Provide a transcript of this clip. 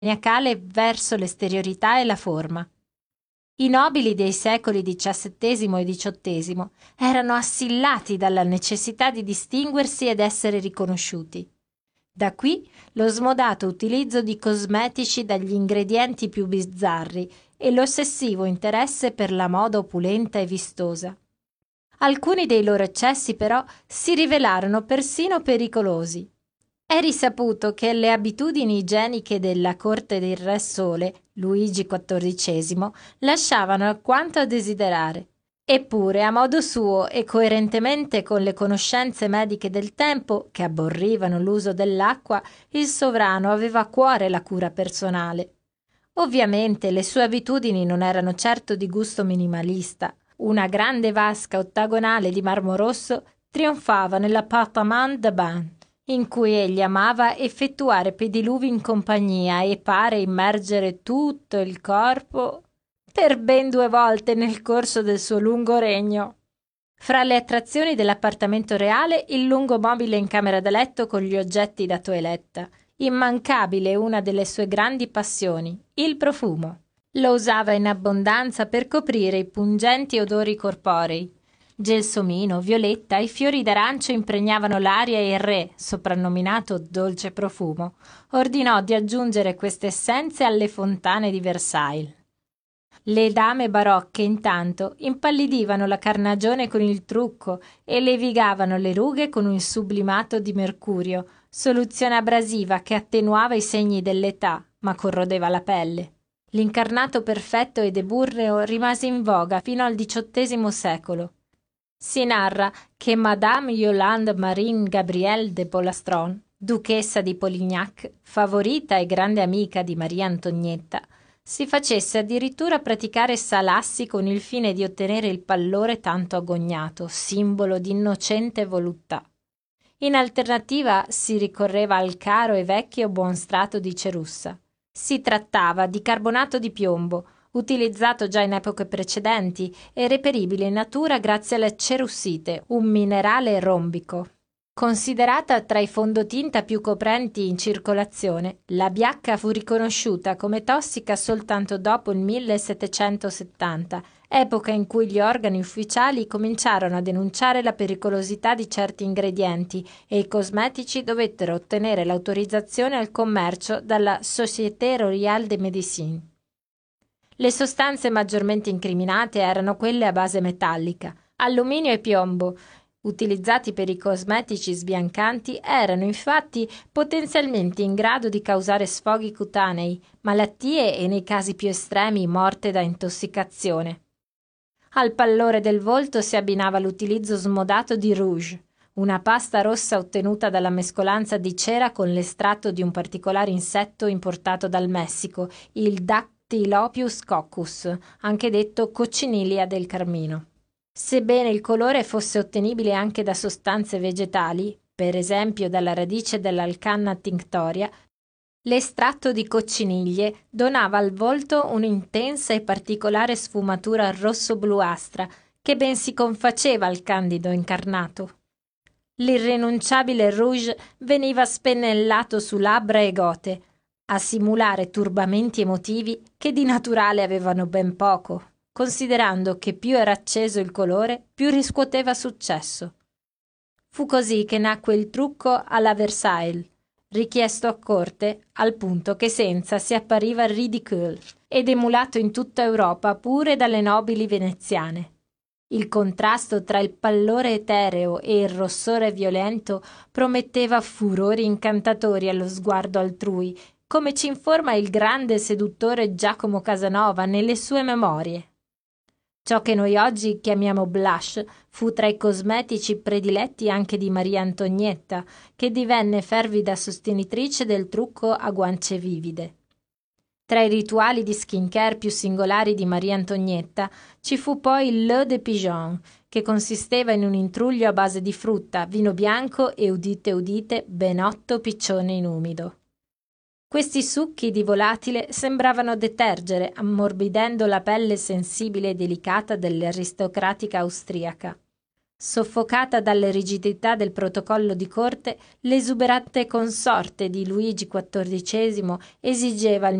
maniacale verso l'esteriorità e la forma. I nobili dei secoli XVII e XVIII erano assillati dalla necessità di distinguersi ed essere riconosciuti. Da qui lo smodato utilizzo di cosmetici dagli ingredienti più bizzarri e l'ossessivo interesse per la moda opulenta e vistosa. Alcuni dei loro eccessi, però, si rivelarono persino pericolosi. È risaputo che le abitudini igieniche della corte del Re Sole, Luigi XIV, lasciavano alquanto a desiderare. Eppure, a modo suo e coerentemente con le conoscenze mediche del tempo, che aborrivano l'uso dell'acqua, il sovrano aveva a cuore la cura personale. Ovviamente le sue abitudini non erano certo di gusto minimalista. Una grande vasca ottagonale di marmo rosso trionfava nell'appartement de bain, in cui egli amava effettuare pediluvi in compagnia e pare immergere tutto il corpo per ben 2 volte nel corso del suo lungo regno. Fra le attrazioni dell'appartamento reale, il lungo mobile in camera da letto con gli oggetti da toeletta. Immancabile una delle sue grandi passioni, il profumo. Lo usava in abbondanza per coprire i pungenti odori corporei. Gelsomino, violetta e fiori d'arancio impregnavano l'aria e il re, soprannominato Dolce Profumo, ordinò di aggiungere queste essenze alle fontane di Versailles. Le dame barocche, intanto, impallidivano la carnagione con il trucco e levigavano le rughe con un sublimato di mercurio, soluzione abrasiva che attenuava i segni dell'età, ma corrodeva la pelle. L'incarnato perfetto ed eburreo rimase in voga fino al XVIII secolo. Si narra che Madame Yolande Marine Gabrielle de Polastron, duchessa di Polignac, favorita e grande amica di Maria Antonietta, si facesse addirittura praticare salassi con il fine di ottenere il pallore tanto agognato, simbolo di innocente voluttà. In alternativa si ricorreva al caro e vecchio buon strato di cerussa. Si trattava di carbonato di piombo, utilizzato già in epoche precedenti e reperibile in natura grazie alla cerussite, un minerale rombico. Considerata tra i fondotinta più coprenti in circolazione, la biacca fu riconosciuta come tossica soltanto dopo il 1770, epoca in cui gli organi ufficiali cominciarono a denunciare la pericolosità di certi ingredienti e i cosmetici dovettero ottenere l'autorizzazione al commercio dalla Société Royale de Médecine. Le sostanze maggiormente incriminate erano quelle a base metallica. Alluminio e piombo, utilizzati per i cosmetici sbiancanti, erano infatti potenzialmente in grado di causare sfoghi cutanei, malattie e, nei casi più estremi, morte da intossicazione. Al pallore del volto si abbinava l'utilizzo smodato di rouge, una pasta rossa ottenuta dalla mescolanza di cera con l'estratto di un particolare insetto importato dal Messico, il Dactylopius coccus, anche detto cocciniglia del carmino. Sebbene il colore fosse ottenibile anche da sostanze vegetali, per esempio dalla radice dell'Alcanna tinctoria, l'estratto di cocciniglie donava al volto un'intensa e particolare sfumatura rosso-bluastra che ben si confaceva al candido incarnato. L'irrinunciabile rouge veniva spennellato su labbra e gote, a simulare turbamenti emotivi che di naturale avevano ben poco, considerando che più era acceso il colore, più riscuoteva successo. Fu così che nacque il trucco alla Versailles, richiesto a corte al punto che senza si appariva ridicule ed emulato in tutta Europa pure dalle nobili veneziane. Il contrasto tra il pallore etereo e il rossore violento prometteva furori incantatori allo sguardo altrui, come ci informa il grande seduttore Giacomo Casanova nelle sue memorie. Ciò che noi oggi chiamiamo blush fu tra i cosmetici prediletti anche di Maria Antonietta, che divenne fervida sostenitrice del trucco a guance vivide. Tra i rituali di skincare più singolari di Maria Antonietta ci fu poi l'eau de pigeon, che consisteva in un intruglio a base di frutta, vino bianco e, udite udite, ben 8 piccioni in umido. Questi succhi di volatile sembravano detergere, ammorbidendo la pelle sensibile e delicata dell'aristocratica austriaca. Soffocata dalle rigidità del protocollo di corte, l'esuberante consorte di Luigi XIV esigeva